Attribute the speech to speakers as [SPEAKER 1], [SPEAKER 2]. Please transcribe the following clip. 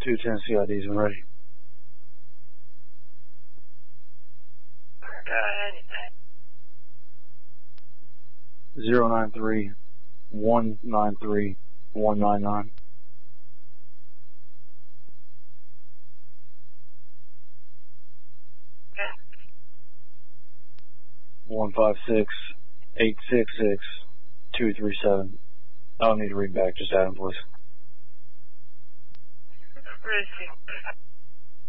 [SPEAKER 1] 210 CIDs when ready.
[SPEAKER 2] Go ahead.
[SPEAKER 1] 093 193 199.
[SPEAKER 2] Okay.
[SPEAKER 1] 156 866 237. I don't need to read back, just add them, please.
[SPEAKER 2] Where is he?